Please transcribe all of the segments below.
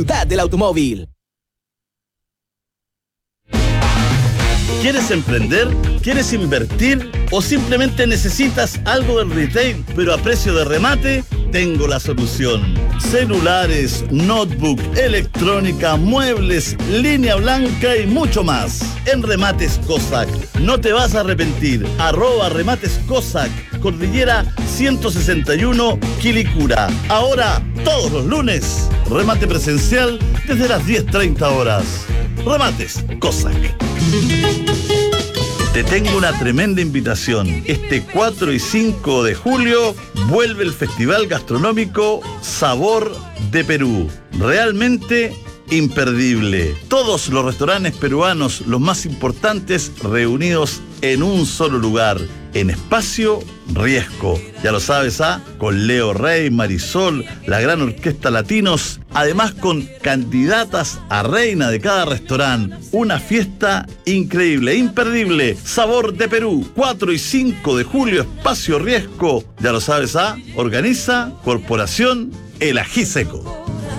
Ciudad del automóvil. ¿Quieres emprender? ¿Quieres invertir? ¿O simplemente necesitas algo del retail, pero a precio de remate? Tengo la solución. Celulares, notebook, electrónica, muebles, línea blanca y mucho más. En Remates Cossack. No te vas a arrepentir. @Remates Cossack. Cordillera 161, Quilicura. Ahora, todos los lunes, remate presencial desde las 10:30 horas. Remates Cossack. Te tengo una tremenda invitación. Este 4 y 5 de julio vuelve el Festival Gastronómico Sabor de Perú. Realmente imperdible. Todos los restaurantes peruanos, los más importantes, reunidos en un solo lugar, en Espacio Riesco. Ya lo sabes, con Leo Rey, Marisol, la gran orquesta Latinos, además con candidatas a reina de cada restaurante. Una fiesta increíble, imperdible. Sabor de Perú, 4 y 5 de julio, Espacio Riesco. Ya lo sabes, organiza Corporación El Ají Seco.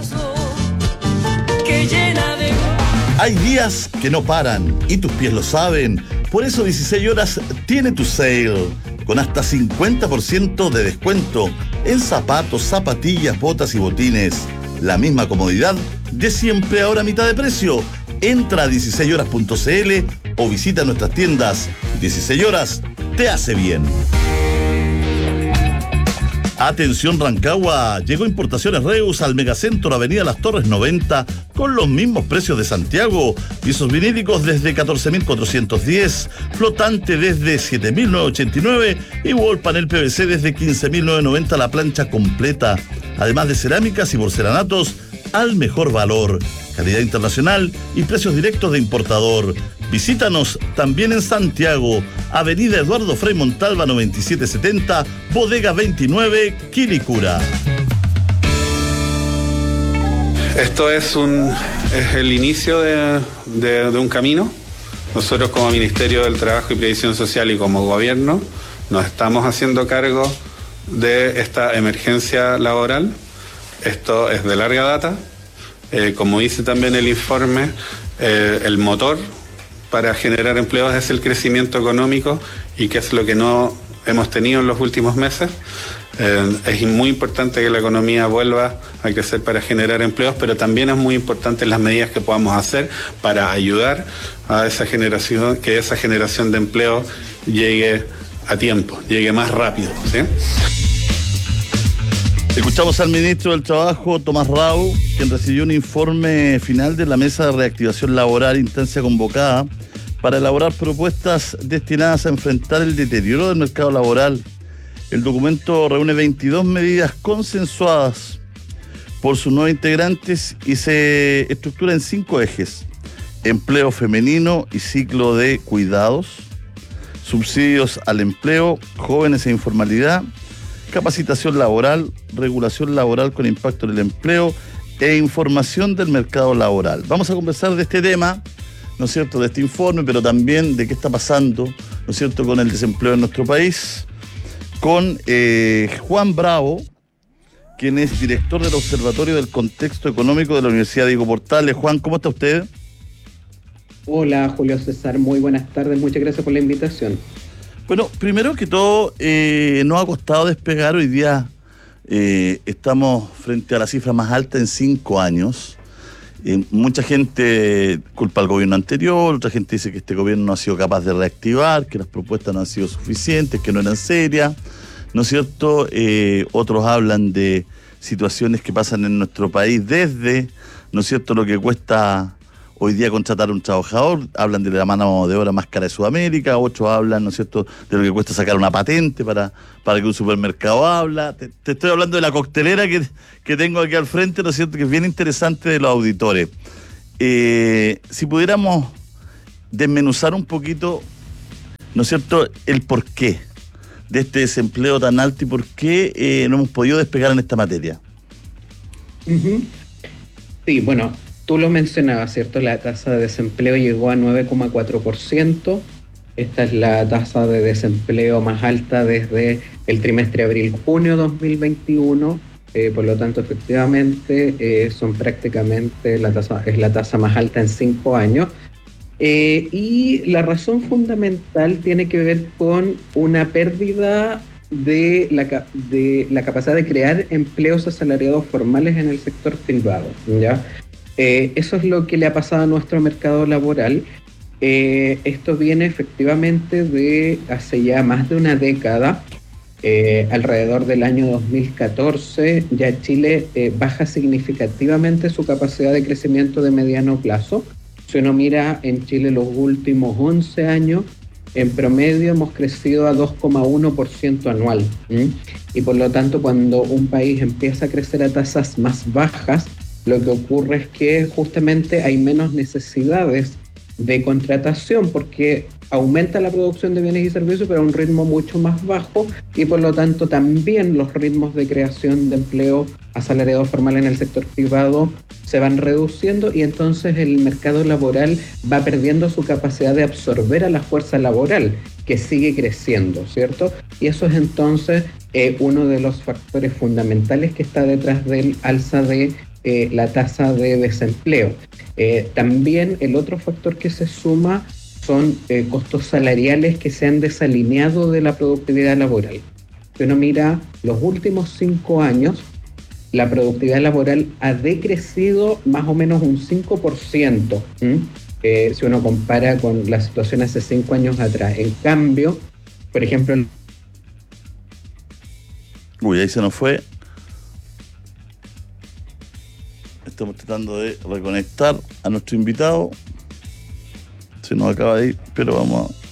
Hay días que no paran y tus pies lo saben. Por eso 16 horas tiene tu sale, con hasta 50% de descuento en zapatos, zapatillas, botas y botines. La misma comodidad de siempre, ahora a mitad de precio. Entra a 16horas.cl o visita nuestras tiendas. 16 horas te hace bien. Atención Rancagua, llegó Importaciones Reus al Megacentro Avenida Las Torres 90 con los mismos precios de Santiago. Pisos vinílicos desde 14.410, flotante desde 7.989 y wall panel PVC desde 15.990 la plancha completa. Además de cerámicas y porcelanatos al mejor valor, calidad internacional y precios directos de importador. Visítanos también en Santiago, Avenida Eduardo Frei Montalva 9770, Bodega 29, Quilicura. Esto es el inicio de un camino. Nosotros como Ministerio del Trabajo y Previsión Social y como gobierno nos estamos haciendo cargo de esta emergencia laboral. Esto es de larga data. Como dice también el informe, el motor para generar empleos es el crecimiento económico, y que es lo que no hemos tenido en los últimos meses. Es muy importante que la economía vuelva a crecer para generar empleos, pero también es muy importante las medidas que podamos hacer para ayudar a esa generación, que esa generación de empleo llegue a tiempo, llegue más rápido, ¿sí? Escuchamos al ministro del Trabajo, Tomás Rau, quien recibió un informe final de la Mesa de Reactivación Laboral instancia convocada para elaborar propuestas destinadas a enfrentar el deterioro del mercado laboral. El documento reúne 22 medidas consensuadas por sus 9 integrantes y se estructura en 5 ejes: empleo femenino y ciclo de cuidados, subsidios al empleo, jóvenes e informalidad, capacitación laboral, regulación laboral con impacto en el empleo e información del mercado laboral. Vamos a conversar de este tema, ¿no es cierto?, de este informe, pero también de qué está pasando, ¿no es cierto?, con el desempleo en nuestro país, con Juan Bravo, quien es director del Observatorio del Contexto Económico de la Universidad Diego Portales. Juan, ¿cómo está usted? Hola, Julio César, muy buenas tardes, muchas gracias por la invitación. Bueno, primero que todo, nos ha costado despegar. Hoy día estamos frente a la cifra más alta en 5 años. Mucha gente culpa al gobierno anterior, otra gente dice que este gobierno no ha sido capaz de reactivar, que las propuestas no han sido suficientes, que no eran serias, ¿no es cierto? Otros hablan de situaciones que pasan en nuestro país desde, ¿no es cierto?, lo que cuesta hoy día contratar a un trabajador, hablan de la mano de obra más cara de Sudamérica, otros hablan, ¿no es cierto?, de lo que cuesta sacar una patente para que un supermercado habla. Te estoy hablando de la coctelera que tengo aquí al frente, ¿no es cierto?, que es bien interesante, de los auditores. Si pudiéramos desmenuzar un poquito, ¿no es cierto?, el porqué de este desempleo tan alto y por qué no hemos podido despegar en esta materia. Sí, bueno, tú lo mencionabas, ¿cierto? La tasa de desempleo llegó a 9,4%. Esta es la tasa de desempleo más alta desde el trimestre abril-junio 2021. por lo tanto, efectivamente, son prácticamente es la tasa más alta en 5 años. Y la razón fundamental tiene que ver con una pérdida de la capacidad de crear empleos asalariados formales en el sector privado, ¿ya? Eso es lo que le ha pasado a nuestro mercado laboral. Esto viene efectivamente de hace ya más de una década. Alrededor del año 2014 ya Chile baja significativamente su capacidad de crecimiento de mediano plazo. Si uno mira en Chile los últimos 11 años, en promedio hemos crecido a 2,1% anual. Y por lo tanto, cuando un país empieza a crecer a tasas más bajas, lo que ocurre es que justamente hay menos necesidades de contratación, porque aumenta la producción de bienes y servicios, pero a un ritmo mucho más bajo, y por lo tanto también los ritmos de creación de empleo asalariado formal en el sector privado se van reduciendo, y entonces el mercado laboral va perdiendo su capacidad de absorber a la fuerza laboral, que sigue creciendo, ¿cierto? Y eso es entonces uno de los factores fundamentales que está detrás del alza de la tasa de desempleo. También el otro factor que se suma son costos salariales que se han desalineado de la productividad laboral. Si uno mira los últimos 5 años, la productividad laboral ha decrecido más o menos un 5%, si uno compara con la situación hace 5 años atrás. En cambio, por ejemplo... Uy, ahí se nos fue. Estamos tratando de reconectar a nuestro invitado. Se nos acaba de ir, pero vamos a...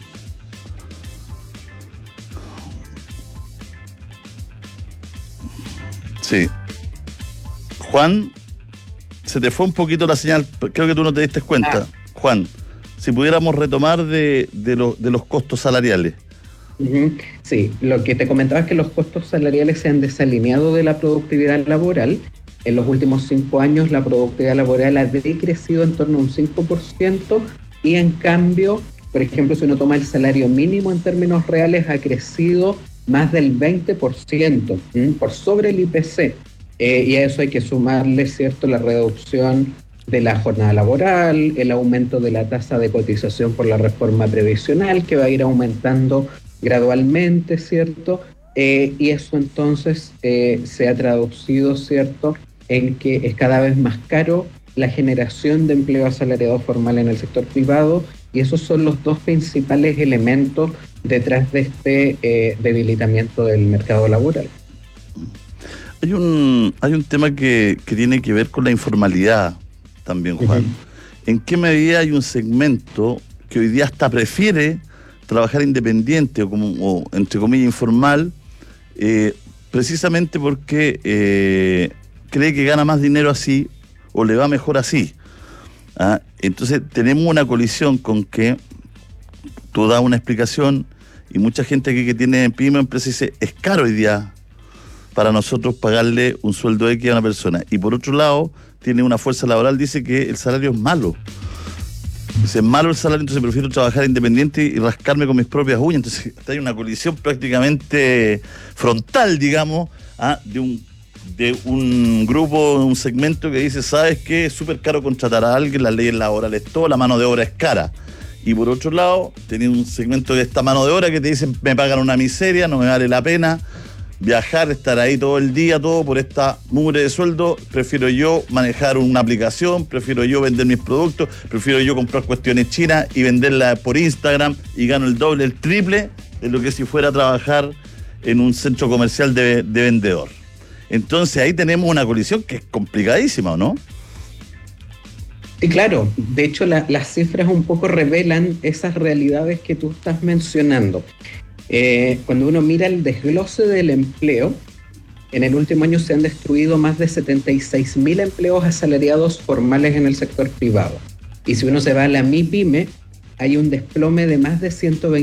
Sí. Juan, se te fue un poquito la señal, creo que tú no te diste cuenta. Juan, si pudiéramos retomar de los costos salariales. Sí, lo que te comentaba es que los costos salariales se han desalineado de la productividad laboral. En los últimos 5 años la productividad laboral ha decrecido en torno a un 5%, y en cambio, por ejemplo, si uno toma el salario mínimo en términos reales, ha crecido más del 20%, por sobre el IPC. Y a eso hay que sumarle, ¿cierto?, la reducción de la jornada laboral, el aumento de la tasa de cotización por la reforma previsional, que va a ir aumentando gradualmente, ¿cierto? Y eso entonces se ha traducido, ¿cierto?, en que es cada vez más caro la generación de empleo asalariado formal en el sector privado, y esos son los dos principales elementos detrás de este debilitamiento del mercado laboral. Hay un tema que tiene que ver con la informalidad también, Juan. ¿En qué medida hay un segmento que hoy día hasta prefiere trabajar independiente o entre comillas informal, precisamente porque cree que gana más dinero así o le va mejor así? Entonces tenemos una colisión con que tú das una explicación y mucha gente aquí que tiene pyme o empresa dice, es caro hoy día para nosotros pagarle un sueldo X a una persona, y por otro lado tiene una fuerza laboral, dice que el salario es malo. Dice, es malo el salario, entonces prefiero trabajar independiente y rascarme con mis propias uñas. Entonces hay una colisión prácticamente frontal, digamos, de un grupo, un segmento que dice, ¿sabes qué? Es súper caro contratar a alguien, las leyes laborales, todo, la mano de obra es cara. Y por otro lado, tenés un segmento de esta mano de obra que te dicen, me pagan una miseria, no me vale la pena viajar, estar ahí todo el día, todo por esta mugre de sueldo. Prefiero yo manejar una aplicación, prefiero yo vender mis productos, prefiero yo comprar cuestiones chinas y venderlas por Instagram, y gano el doble, el triple de lo que si fuera a trabajar en un centro comercial de vendedor. Entonces ahí tenemos una colisión que es complicadísima, ¿o no? Sí, claro. De hecho, las cifras un poco revelan esas realidades que tú estás mencionando. Cuando uno mira el desglose del empleo, en el último año se han destruido más de 76.000 empleos asalariados formales en el sector privado. Y si uno se va a la MIPYME, hay un desplome de más de 120